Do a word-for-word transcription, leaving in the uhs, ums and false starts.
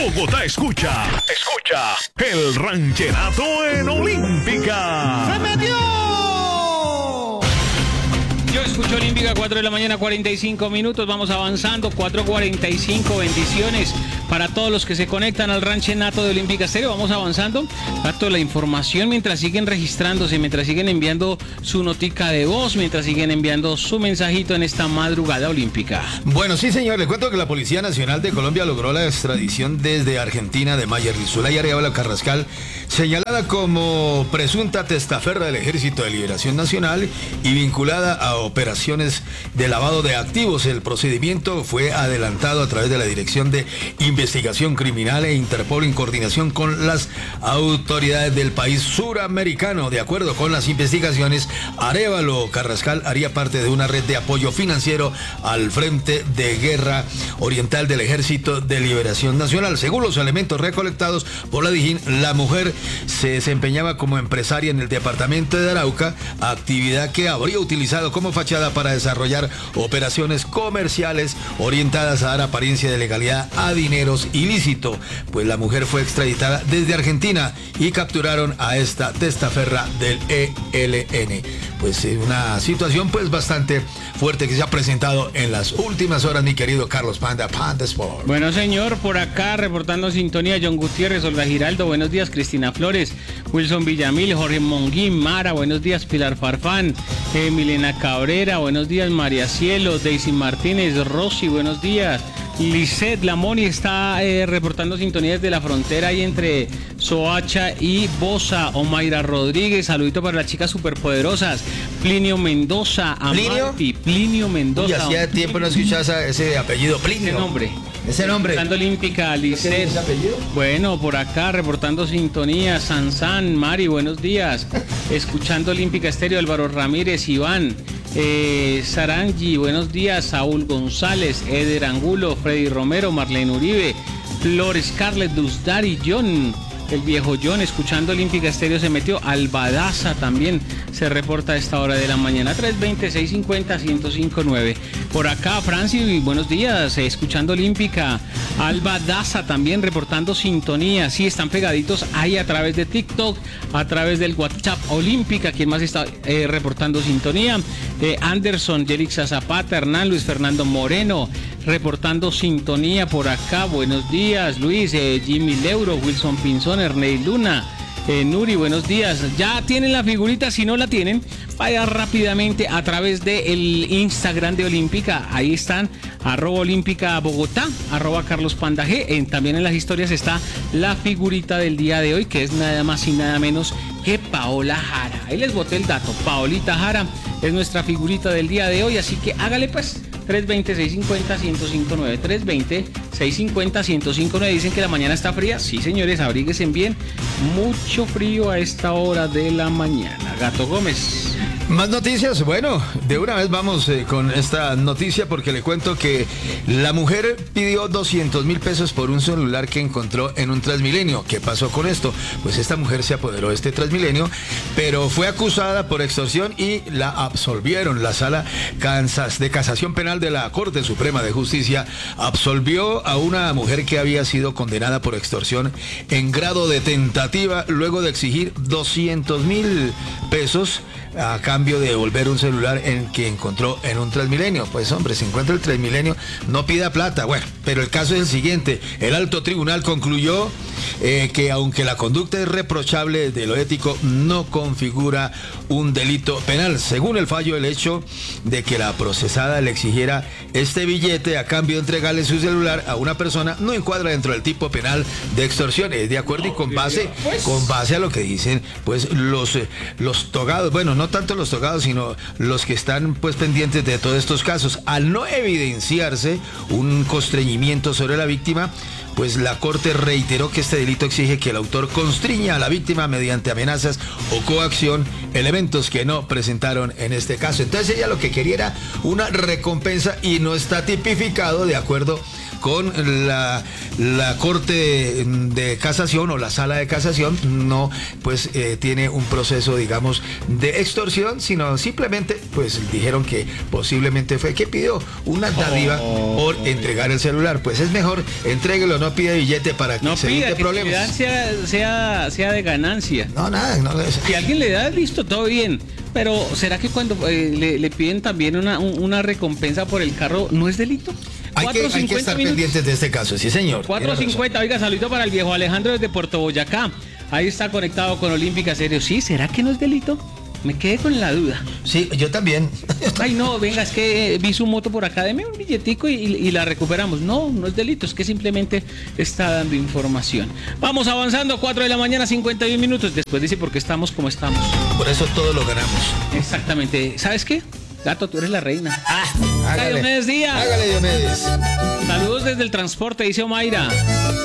Bogotá escucha, escucha el rancherato en Olímpica. ¡Se metió! Yo escucho Olímpica, cuatro de la mañana, cuarenta y cinco minutos, vamos avanzando, cuatro cuarenta y cinco, bendiciones para todos los que se conectan al ranchenato de Olímpica Estéreo. Vamos avanzando, dato la información mientras siguen registrándose, mientras siguen enviando su notica de voz, mientras siguen enviando su mensajito en esta madrugada olímpica. Bueno, sí señor, le cuento que la Policía Nacional de Colombia logró la extradición desde Argentina de Mayer Zulay Arevalo Carrascal, señalada como presunta testaferra del Ejército de Liberación Nacional y vinculada a operaciones de lavado de activos. El procedimiento fue adelantado a través de la Dirección de Investigación Criminal e Interpol en coordinación con las autoridades del país suramericano. De acuerdo con las investigaciones, Arevalo Carrascal haría parte de una red de apoyo financiero al Frente de Guerra Oriental del Ejército de Liberación Nacional. Según los elementos recolectados por la Dijín, la mujer se desempeñaba como empresaria en el departamento de Arauca, actividad que habría utilizado como fachada para desarrollar operaciones comerciales orientadas a dar apariencia de legalidad a dineros ilícito. Pues la mujer fue extraditada desde Argentina y capturaron a esta testaferra del E L N. Pues una situación pues bastante fuerte que se ha presentado en las últimas horas, mi querido Carlos Panda, Panda Sport. Bueno, señor, por acá reportando sintonía, John Gutiérrez, Olga Giraldo, buenos días, Cristina Flores, Wilson Villamil, Jorge Monguín, Mara, buenos días, Pilar Farfán, eh, Milena Cabrera, buenos días, María Cielo, Daisy Martínez, Rosy, buenos días, Lisette Lamoni está eh, reportando sintonía desde la frontera ahí entre Soacha y Bosa. Omaira Rodríguez, saludito para las chicas superpoderosas. Plinio Mendoza, ¿Plinio? Amarti, Plinio Mendoza. Uy, hacía tiempo no escuchaba esa, ese apellido, Plinio. Ese nombre. Ese nombre. Reportando Olímpica, Lisette. ¿Ese apellido? Bueno, por acá reportando sintonía, Sansan, Mari, buenos días. Escuchando Olímpica Estéreo, Álvaro Ramírez, Iván. Eh, Sarangi, buenos días, Saúl González, Eder Angulo, Freddy Romero, Marlene Uribe, Flores, Scarlett, Dusdari, John, el viejo John, escuchando Olímpica Estéreo se metió. Albadaza también se reporta a esta hora de la mañana, tres veinte, seiscientos cincuenta, ciento cinco nueve. Por acá, Francis, buenos días, eh, escuchando Olímpica. Alba Daza también reportando sintonía. Sí, están pegaditos ahí a través de TikTok, a través del WhatsApp Olímpica. ¿Quién más está eh, reportando sintonía? Eh, Anderson, Yelixa Zapata, Hernán, Luis Fernando Moreno, reportando sintonía por acá. Buenos días, Luis, eh, Jimmy Leuro, Wilson Pinzón, Ernei Luna. Eh, Nuri, buenos días. Ya tienen la figurita, si no la tienen, vaya rápidamente a través del Instagram de Olímpica. Ahí están, arroba Olímpica Bogotá, arroba Carlos Panda G. En, también en las historias está la figurita del día de hoy, que es nada más y nada menos que Paola Jara. Ahí les boté el dato. Paolita Jara es nuestra figurita del día de hoy, así que hágale pues. tres veinte, seiscientos cincuenta, ciento cinco nueve. tres veinte, seiscientos cincuenta, ciento cinco nueve. Dicen que la mañana está fría. Sí, señores, abríguense bien. Mucho frío a esta hora de la mañana. Gato Gómez. Más noticias, bueno, de una vez vamos eh, con esta noticia porque le cuento que la mujer pidió doscientos mil pesos por un celular que encontró en un Transmilenio. ¿Qué pasó con esto? Pues esta mujer se apoderó de este Transmilenio, pero fue acusada por extorsión y la absolvieron. La Sala de Casación Penal de la Corte Suprema de Justicia absolvió a una mujer que había sido condenada por extorsión en grado de tentativa luego de exigir doscientos mil pesos a cambio de devolver un celular en que encontró en un Transmilenio. Pues hombre, si encuentra el Transmilenio, no pida plata. Bueno, pero el caso es el siguiente. El alto tribunal concluyó eh, que aunque la conducta es reprochable de lo ético, no configura un delito penal. Según el fallo, el hecho de que la procesada le exigiera este billete a cambio de entregarle su celular a una persona no encuadra dentro del tipo penal de extorsión. Es de acuerdo y con base, con base a lo que dicen pues los, los togados, bueno, no tanto los togados, sino los que están pues pendientes de todos estos casos. Al no evidenciarse un constreñimiento sobre la víctima, pues la Corte reiteró que este delito exige que el autor constriña a la víctima mediante amenazas o coacción, elementos que no presentaron en este caso. Entonces ella lo que quería era una recompensa y no está tipificado de acuerdo con la, la Corte de Casación o la Sala de Casación, no pues eh, tiene un proceso, digamos, de extorsión, sino simplemente pues dijeron que posiblemente fue que pidió una dádiva oh, por oh, entregar el celular. Pues es mejor, entréguelo, no pide billete para que no se pida, evite que problemas. Sea, sea, sea de ganancia. No, nada, no. Si alguien le da, listo, todo bien. Pero ¿será que cuando eh, le, le piden también una, una recompensa por el carro no es delito? Hay que, hay que estar minutos. pendientes de este caso, sí señor. cuatro cincuenta, oiga, saludito para el viejo Alejandro desde Puerto Boyacá. Ahí está conectado con Olímpica Estéreo. Sí, ¿será que no es delito? Me quedé con la duda. Sí, yo también. Ay, no, venga, es que vi su moto por acá, deme un billetico y, y la recuperamos. No, no es delito, es que simplemente está dando información. Vamos avanzando, cuatro de la mañana, cincuenta y un minutos. Después dice por qué estamos como estamos. Por eso todo lo ganamos. Exactamente. ¿Sabes qué? Gato, tú eres la reina. Ah, hágale. Diomedes Díaz. Hágale, Diomedes. Saludos desde el transporte, dice Omaira.